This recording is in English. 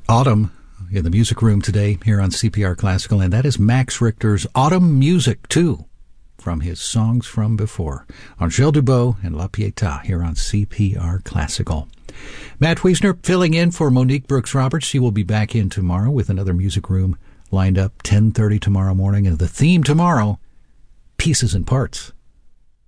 Autumn in the music room today here on CPR Classical, and that is Max Richter's Autumn Music 2 from his Songs from Before. Angèle Dubot and La Pietà here on CPR Classical. Matt Wiesner filling in for Monique Brooks-Roberts. She will be back in tomorrow with another music room lined up 10:30 tomorrow morning, and the theme tomorrow, Pieces and Parts.